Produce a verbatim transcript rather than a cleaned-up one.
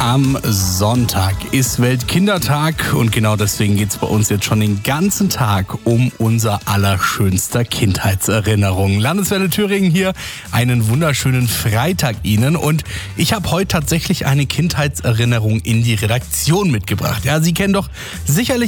Am Sonntag ist Weltkindertag und genau deswegen geht es bei uns jetzt schon den ganzen Tag um unser allerschönster Kindheitserinnerung. Landeswelle Thüringen hier, einen wunderschönen Freitag Ihnen und ich habe heute tatsächlich eine Kindheitserinnerung in die Redaktion mitgebracht. Ja, Sie kennen doch sicherlich